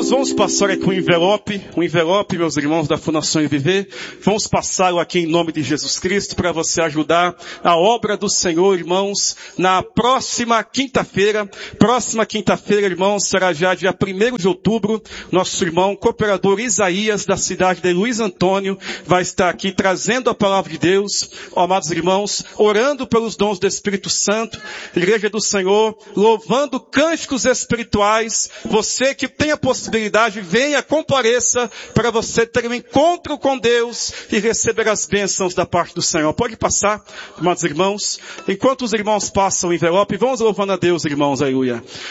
Nós vamos passar aqui um envelope, meus irmãos da Fundação Viver. Vamos passá-lo aqui em nome de Jesus Cristo para você ajudar a obra do Senhor, irmãos, na próxima quinta-feira. Próxima quinta-feira, irmãos, será já dia 1º de outubro. Nosso irmão cooperador Isaías, da cidade de Luiz Antônio, vai estar aqui trazendo a palavra de Deus. Ó, amados irmãos, orando pelos dons do Espírito Santo, Igreja do Senhor, louvando cânticos espirituais. Você que tem a possibilidade, venha, compareça para você ter um encontro com Deus e receber as bênçãos da parte do Senhor. Pode passar, amados irmãos. Enquanto os irmãos passam o envelope, vamos louvando a Deus, irmãos, aleluia.